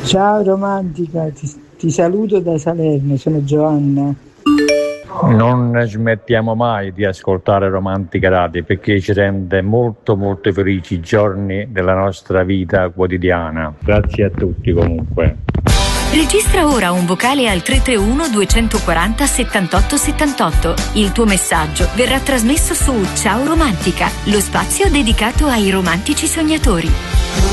Ciao romantica, ti saluto da Salerno, sono Giovanna. Non smettiamo mai di ascoltare Romantica Radio perché ci rende molto molto felici i giorni della nostra vita quotidiana. Grazie a tutti comunque. Registra ora un vocale al 331 240 78 78. Il tuo messaggio verrà trasmesso su Ciao Romantica, lo spazio dedicato ai romantici sognatori.